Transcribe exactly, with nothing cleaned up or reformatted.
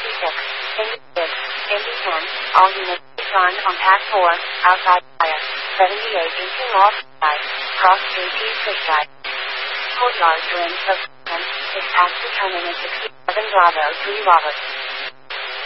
six, Indy six, Indy ten, all units assigned on Path four, outside fire, seventy-eight into off side, cross three T side. Courtyard range of is past the terminus sixty-seven Bravo three Robert.